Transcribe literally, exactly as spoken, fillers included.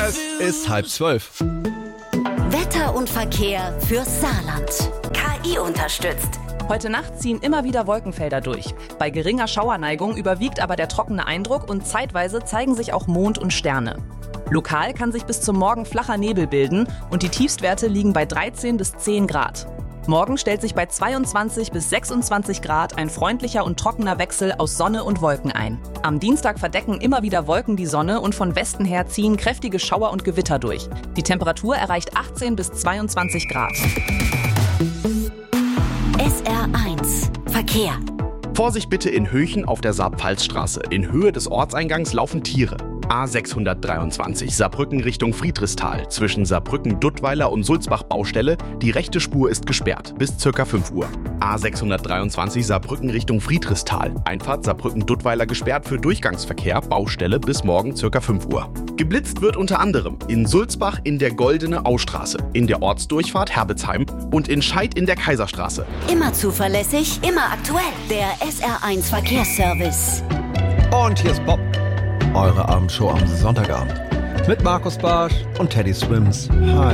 Es ist halb zwölf. Wetter und Verkehr fürs Saarland. K I unterstützt. Heute Nacht ziehen immer wieder Wolkenfelder durch. Bei geringer Schauerneigung überwiegt aber der trockene Eindruck und zeitweise zeigen sich auch Mond und Sterne. Lokal kann sich bis zum Morgen flacher Nebel bilden und die Tiefstwerte liegen bei dreizehn bis zehn Grad. Morgen stellt sich bei zweiundzwanzig bis sechsundzwanzig Grad ein freundlicher und trockener Wechsel aus Sonne und Wolken ein. Am Dienstag verdecken immer wieder Wolken die Sonne und von Westen her ziehen kräftige Schauer und Gewitter durch. Die Temperatur erreicht achtzehn bis zweiundzwanzig Grad. S R eins Verkehr. Vorsicht bitte in Höchen auf der Saar-Pfalz-Straße. In Höhe des Ortseingangs laufen Tiere. A sechshundertdreiundzwanzig Saarbrücken Richtung Friedrichsthal. Zwischen Saarbrücken-Duttweiler und Sulzbach-Baustelle. Die rechte Spur ist gesperrt bis ca. fünf Uhr. A sechshundertdreiundzwanzig Saarbrücken Richtung Friedrichsthal. Einfahrt Saarbrücken-Duttweiler gesperrt für Durchgangsverkehr. Baustelle bis morgen ca. fünf Uhr. Geblitzt wird unter anderem in Sulzbach in der Goldene Austraße, in der Ortsdurchfahrt Herbetsheim und in Scheid in der Kaiserstraße. Immer zuverlässig, immer aktuell. Der S R eins Verkehrsservice. Und hier ist Bob. Eure Abendshow am Sonntagabend. Mit Markus Barsch und Teddy Swims. Hi.